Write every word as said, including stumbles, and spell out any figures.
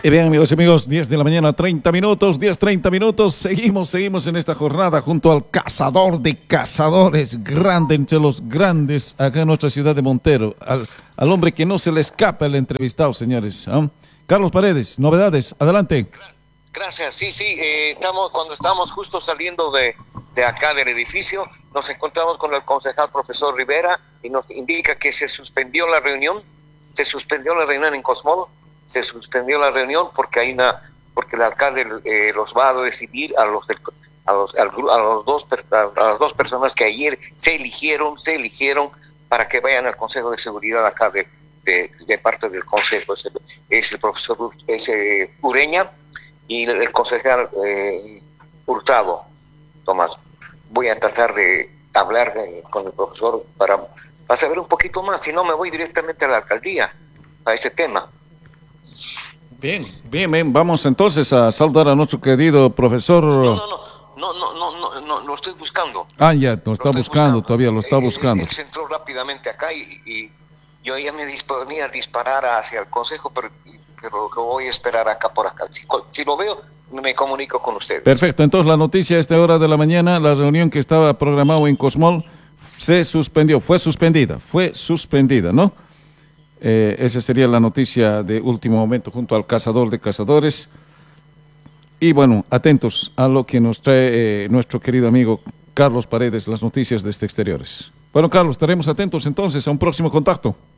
Y bien, amigos y amigos, diez de la mañana, treinta minutos, diez, treinta minutos. Seguimos, seguimos en esta jornada junto al cazador de cazadores, grande entre los grandes acá en nuestra ciudad de Montero. Al, al hombre que no se le escapa el entrevistado, señores. ¿eh? Carlos Paredes, novedades, adelante. Gracias, sí, sí, eh, estamos, cuando estamos justo saliendo de, de acá del edificio, nos encontramos con el concejal profesor Rivera y nos indica que se suspendió la reunión, se suspendió la reunión en Cosmol, se suspendió la reunión porque hay una, porque el alcalde eh, los va a decidir a los, del, a los, al, a los dos, a las dos personas que ayer se eligieron, se eligieron para que vayan al Consejo de Seguridad acá de, de, de parte del Consejo, es el, es el profesor es, eh, Ureña y el, el concejal eh, Hurtado. Tomás, voy a tratar de hablar eh, con el profesor para, para saber un poquito más, si no me voy directamente a la alcaldía a ese tema. Bien, bien, bien, vamos entonces a saludar a nuestro querido profesor. No, no, no, no, no, no, no, no lo estoy buscando. Ah, ya, lo está lo buscando, todavía lo está buscando. Él, él, él se entró rápidamente acá y, y yo ya me disponía a disparar hacia el consejo, pero, pero lo voy a esperar acá por acá. Si, si lo veo, me comunico con ustedes. Perfecto, entonces la noticia a esta hora de la mañana, la reunión que estaba programada en Cosmol se suspendió, fue suspendida, fue suspendida, ¿no? Eh, esa sería la noticia de último momento junto al cazador de cazadores. Y bueno, atentos a lo que nos trae eh, nuestro querido amigo Carlos Paredes, las noticias desde exteriores. Bueno, Carlos, estaremos atentos entonces a un próximo contacto.